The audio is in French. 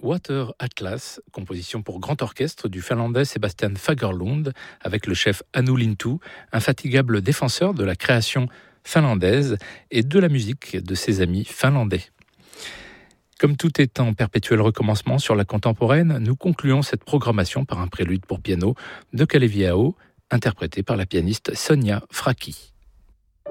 Water Atlas, composition pour grand orchestre du finlandais Sebastian Fagerlund, avec le chef Anu Lintu, infatigable défenseur de la création finlandaise et de la musique de ses amis finlandais. Comme tout est en perpétuel recommencement sur la contemporaine, nous concluons cette programmation par un prélude pour piano de Kalevi Aho, interprété par la pianiste Sonia Fracchi.